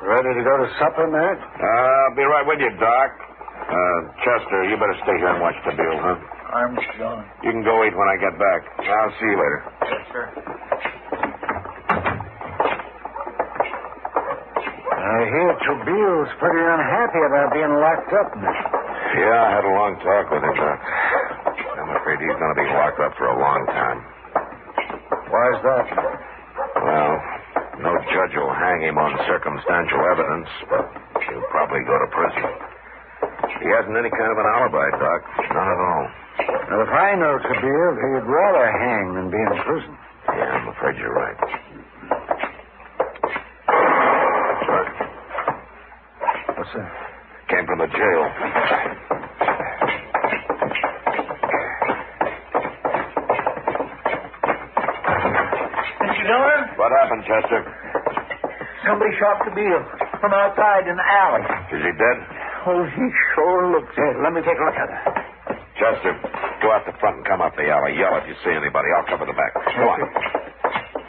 Ready to go to supper, Matt? I'll be right with you, Doc. Chester, you better stay here and watch the bill, huh? I'm gone. You can go eat when I get back. I'll see you later. Yes, sir. I hear Trubille's pretty unhappy about being locked up, Mister. Yeah, I had a long talk with him, Doc. I'm afraid he's going to be locked up for a long time. Why's that? Well, no judge will hang him on circumstantial evidence, but he'll probably go to prison. He hasn't any kind of an alibi, Doc. None at all. Well, if I know Trubille, he'd rather hang than be in prison. Yeah, I'm afraid you're right. What's that? Came from the jail. Mr. Dillon? What happened, Chester? Somebody shot Trubille from outside in the alley. Is he dead? Oh, he sure looks dead. Let me take a look at it. Chester, go out the front and come up the alley. Yell if you see anybody. I'll cover the back. Go on.